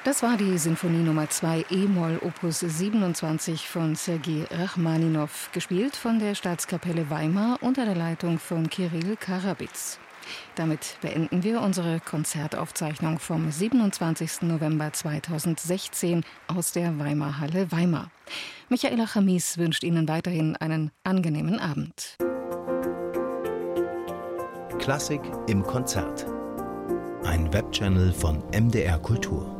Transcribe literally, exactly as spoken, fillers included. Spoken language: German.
Das war die Sinfonie Nummer zwei E-Moll Opus siebenundzwanzig von Sergei Rachmaninow, gespielt von der Staatskapelle Weimar unter der Leitung von Kirill Karabitz. Damit beenden wir unsere Konzertaufzeichnung vom siebenundzwanzigsten November zweitausendsechzehn aus der Weimarhalle Weimar. Michaela Chamis wünscht Ihnen weiterhin einen angenehmen Abend. Klassik im Konzert. Ein Webchannel von M D R Kultur.